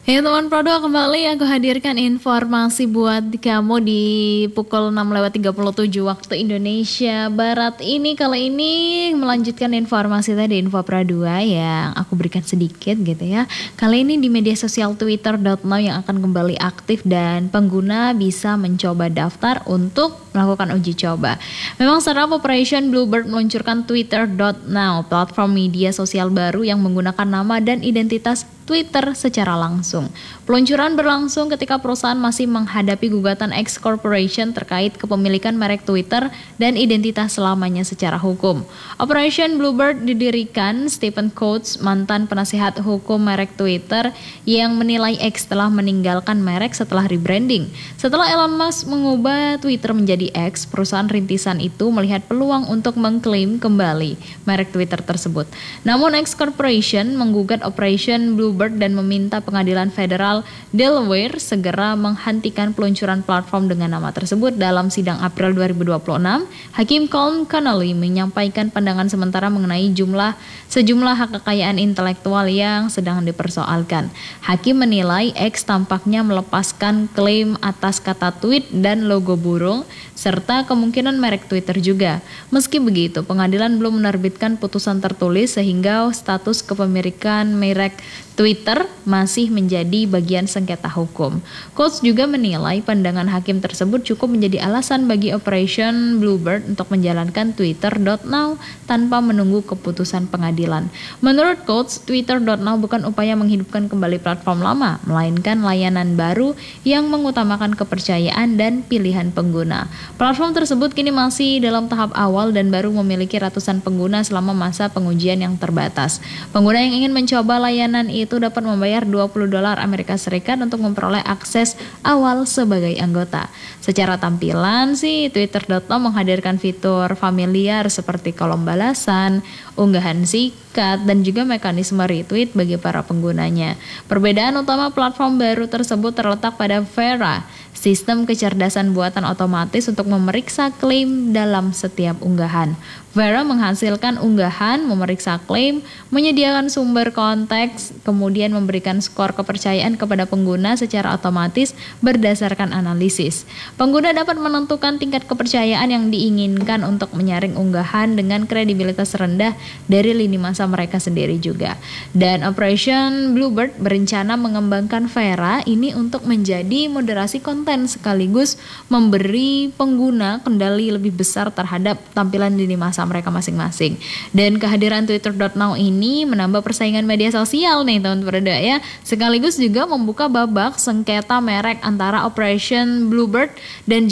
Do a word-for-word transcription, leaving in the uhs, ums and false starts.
Ya teman Prodo, kembali aku hadirkan informasi buat kamu di pukul enam lewat tiga puluh tujuh waktu Indonesia Barat ini. Kali ini melanjutkan informasi tadi, Info Pro dua yang aku berikan sedikit gitu ya. Kali ini di media sosial twitter dot now yang akan kembali aktif dan pengguna bisa mencoba daftar untuk melakukan uji coba. Memang startup Operation Bluebird meluncurkan twitter dot now, platform media sosial baru yang menggunakan nama dan identitas Twitter secara langsung. Peluncuran berlangsung ketika perusahaan masih menghadapi gugatan X Corporation terkait kepemilikan merek Twitter dan identitas selamanya secara hukum. Operation Bluebird didirikan Stephen Coates, mantan penasihat hukum merek Twitter, yang menilai X telah meninggalkan merek setelah rebranding. Setelah Elon Musk mengubah Twitter menjadi X, perusahaan rintisan itu melihat peluang untuk mengklaim kembali merek Twitter tersebut. Namun X Corporation menggugat Operation Bluebird dan meminta pengadilan federal Delaware segera menghentikan peluncuran platform dengan nama tersebut. Dalam sidang April dua ribu dua puluh enam, Hakim Colm Connolly menyampaikan pandangan sementara mengenai jumlah sejumlah hak kekayaan intelektual yang sedang dipersoalkan. Hakim menilai X tampaknya melepaskan klaim atas kata tweet dan logo burung serta kemungkinan merek Twitter juga. Meski begitu, pengadilan belum menerbitkan putusan tertulis sehingga status kepemilikan merek Twitter masih menjadi bagian sengketa hukum. Coates juga menilai pandangan hakim tersebut cukup menjadi alasan bagi Operation Bluebird untuk menjalankan twitter dot now tanpa menunggu keputusan pengadilan. Menurut Coates, twitter dot now bukan upaya menghidupkan kembali platform lama, melainkan layanan baru yang mengutamakan kepercayaan dan pilihan pengguna. Platform tersebut kini masih dalam tahap awal dan baru memiliki ratusan pengguna selama masa pengujian yang terbatas. Pengguna yang ingin mencoba layanan itu itu dapat membayar dua puluh dolar Amerika Serikat untuk memperoleh akses awal sebagai anggota. Secara tampilan sih, twitter dot now menghadirkan fitur familiar seperti kolom balasan, unggahan singkat, dan juga mekanisme retweet bagi para penggunanya. Perbedaan utama platform baru tersebut terletak pada Vera, sistem kecerdasan buatan otomatis untuk memeriksa klaim dalam setiap unggahan. Vera menghasilkan unggahan, memeriksa klaim, menyediakan sumber konteks, kemudian memberikan skor kepercayaan kepada pengguna secara otomatis berdasarkan analisis. Pengguna dapat menentukan tingkat kepercayaan yang diinginkan untuk menyaring unggahan dengan kredibilitas rendah dari lini masa mereka sendiri juga. Dan Operation Bluebird berencana mengembangkan Vera ini untuk menjadi moderasi konten sekaligus memberi pengguna kendali lebih besar terhadap tampilan lini masa mereka masing-masing. Dan kehadiran twitter dot now ini menambah persaingan media sosial nih teman-teman ya, sekaligus juga membuka babak sengketa merek antara Operation Bluebird dan